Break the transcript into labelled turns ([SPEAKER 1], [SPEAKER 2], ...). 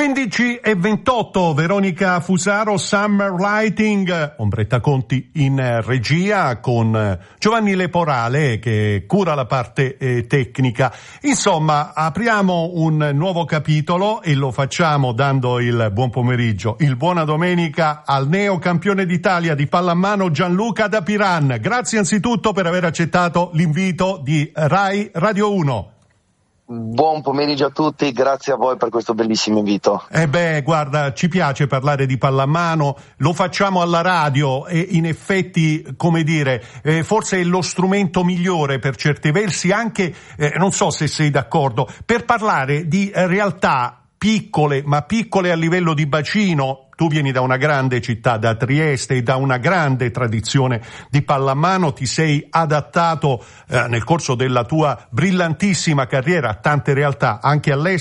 [SPEAKER 1] 15:28, Veronica Fusaro, Summer Lighting, Ombretta Conti in regia con Giovanni Leporale che cura la parte tecnica. Insomma, apriamo un nuovo capitolo e lo facciamo dando il buon pomeriggio, il buona domenica al neo campione d'Italia di pallamano Gianluca da Piran. Grazie anzitutto per aver accettato l'invito di Rai Radio 1.
[SPEAKER 2] Buon pomeriggio a tutti, grazie a voi per questo bellissimo invito.
[SPEAKER 1] Guarda, ci piace parlare di pallamano, lo facciamo alla radio e in effetti, come dire, forse è lo strumento migliore per certi versi, anche, non so se sei d'accordo, per parlare di realtà piccole, ma piccole a livello di bacino. Tu vieni da una grande città, da Trieste, e da una grande tradizione di pallamano, ti sei adattato nel corso della tua brillantissima carriera a tante realtà, anche all'estero.